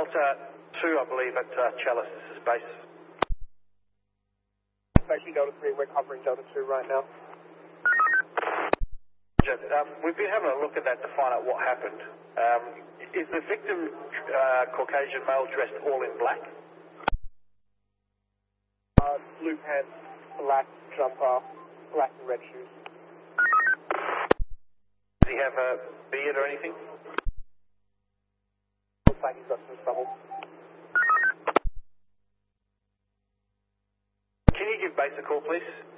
Delta 2, I believe, at Chalice. This is base. Station Delta 3, we're covering Delta 2 right now. We've been having a look at that to find out what happened. Is the victim Caucasian male dressed all in black? Blue pants, black jumper, black and red shoes. Does he have a beard or anything? Looks like he's got some stubble. Can you give base a call, please?